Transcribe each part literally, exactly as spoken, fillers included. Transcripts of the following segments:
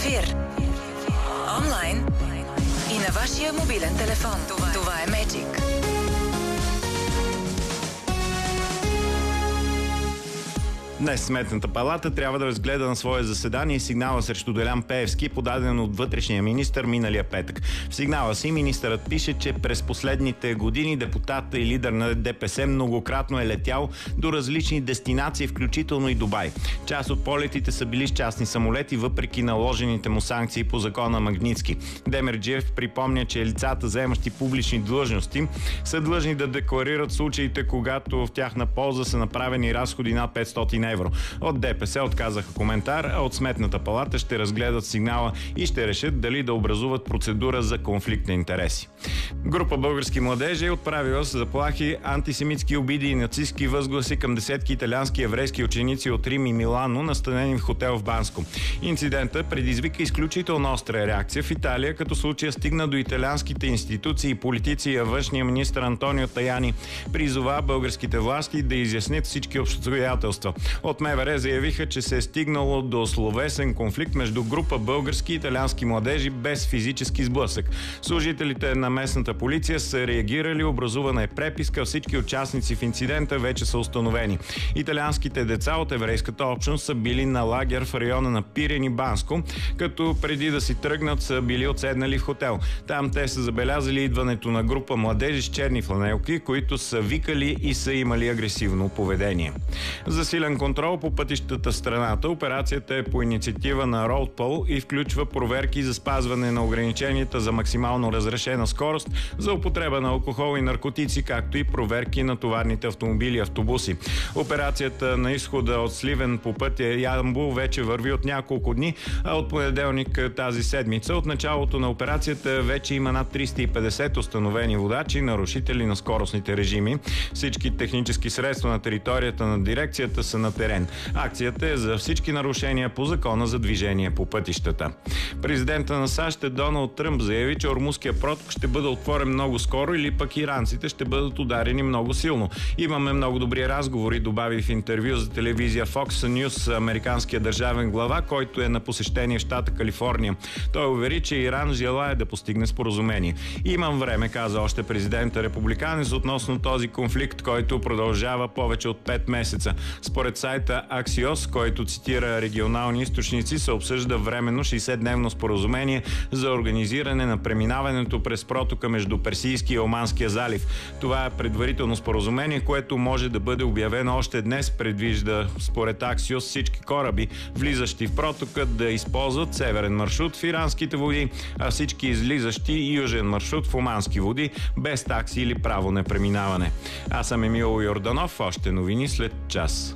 ефир. Онлайн и на вашия мобилен телефон. Това, Това е Magic. Днес Сметната палата трябва да разгледа на свое заседание сигнала срещу Делян Пеевски, подаден от вътрешния министър миналия петък. В сигнала си министърът пише, че през последните години депутат и лидер на ДПС многократно е летял до различни дестинации, включително и Дубай. Част от полетите са били с частни самолети, въпреки наложените му санкции по закона Магнитски. Демерджиев припомня, че лицата, заемащи публични длъжности, са длъжни да декларират случаите, когато в тяхна полза са направени разходи над петстотин евро. От ДПС отказаха коментар, а от Сметната палата ще разгледат сигнала и ще решат дали да образуват процедура за конфликт на интереси. Група български младежи е отправила с заплахи, антисемитски обиди и нацистски възгласи към десетки италиански и еврейски ученици от Рим и Милано, настанени в хотел в Банско. Инцидентът предизвика изключително остра реакция в Италия, като случая стигна до италианските институции и политици, а външния министър Антонио Таяни призова българските власти да изяснят всички обстоятелства. От МВР заявиха, че се е стигнало до словесен конфликт между група български и италиански младежи без физически сблъсък. Служителите на местната полиция са реагирали, образувана е преписка, всички участници в инцидента вече са установени. Италианските деца от еврейската общност са били на лагер в района на Пирен и Банско, като преди да си тръгнат са били отседнали в хотел. Там те са забелязали идването на група младежи с черни фланелки, които са викали и са имали агресивно поведение. Засилен контрол по пътищата в страната. Операцията е по инициатива на Roadpol и включва проверки за спазване на ограниченията за максимално разрешена скорост, за употреба на алкохол и наркотици, както и проверки на товарните автомобили и автобуси. Операцията на изхода от Сливен по пътя Ямбол вече върви от няколко дни, а от понеделник тази седмица. От началото на операцията вече има над триста и петдесет установени водачи, нарушители на скоростните режими. Всички технически средства на територията на дирекцията са на терен. Акцията е за всички нарушения по закона за движение по пътищата. Президента на САЩ Доналд Тръмп заяви, че Ормузския проток ще бъде отворен много скоро или пък иранците ще бъдат ударени много силно. Имаме много добри разговори, добави в интервю за телевизия Fox News американския държавен глава, който е на посещение в щата Калифорния. Той увери, че Иран желае да постигне споразумение. Имам време, каза още президента републиканец, относно този конфликт, който продължава повече от пет месеца. Според сайта Axios, който цитира регионални източници, се обсъжда временно шейсетдневно споразумение за организиране на преминаването през протока между Персийския и Оманския залив. Това е предварително споразумение, което може да бъде обявено още днес. Предвижда според Axios всички кораби, влизащи в протока, да използват северен маршрут в иранските води, а всички излизащи южен маршрут в омански води, без такси или право на преминаване. Аз съм Емил Йорданов, още новини след час.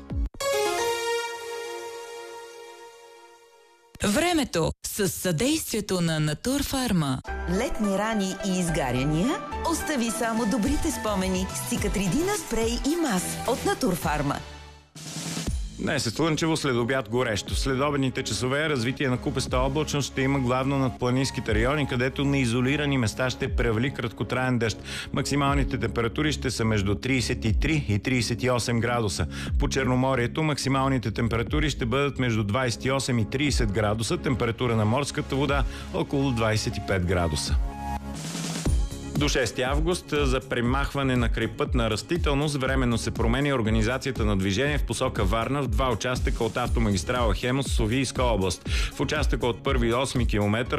Времето с съдействието на Натур Фарма. Летни рани и изгаряния? Остави само добрите спомени с Цикатридина спрей и мас от Натур Фарма. Днес е слънчево, след обяд горещо. След обедните часове развитие на купеста облачност ще има главно над планинските райони, където на изолирани места ще превали краткотраен дъжд. Максималните температури ще са между трийсет и три и трийсет и осем градуса. По Черноморието максималните температури ще бъдат между двайсет и осем и трийсет градуса, температура на морската вода около двайсет и пет градуса. До шести август за премахване на крайпътна растителност временно се променя организацията на движение в посока Варна в два участъка от автомагистрала Хемус в Софийска област. В участъка от първи до осми километър